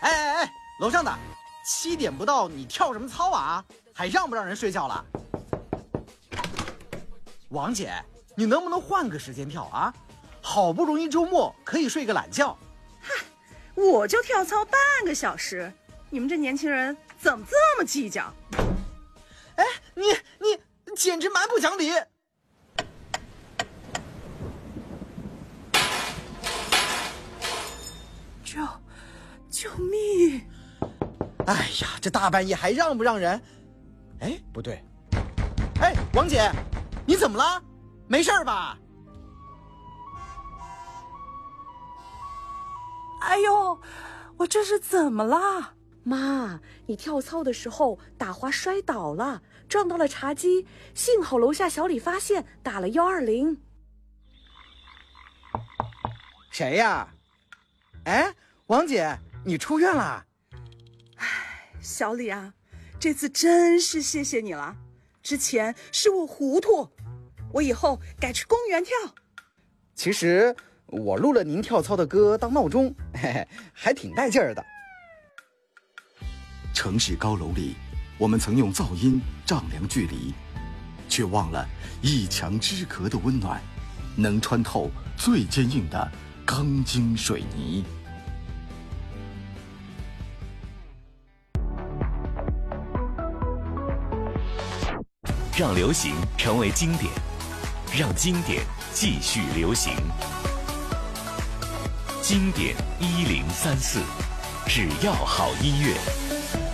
哎，楼上的，7点不到，你跳什么操啊？还让不让人睡觉了？王姐，你能不能换个时间跳啊？好不容易周末可以睡个懒觉。 嗨，我就跳操半个小时，你们这年轻人怎么这么计较？ 哎，你简直蛮不讲理！ 救命！ 哎呀，这大半夜还让不让人？哎，不对，哎，王姐，你怎么了？没事吧？ 哎呦，我这是怎么了？ 妈，你跳操的时候打滑摔倒了，撞到了茶几，幸好楼下小李发现，打了120。 谁呀？哎，王姐，你出院了？ 哎，小李啊，这次真是谢谢你了。之前是我糊涂，我以后改去公园跳。 其实我录了您跳操的歌当闹钟，嘿嘿，还挺带劲儿的。 城市高楼里，我们曾用噪音丈量距离，却忘了一墙之隔的温暖，能穿透最坚硬的钢筋水泥。 让流行成为经典，让经典继续流行。经典1034，只要好音乐。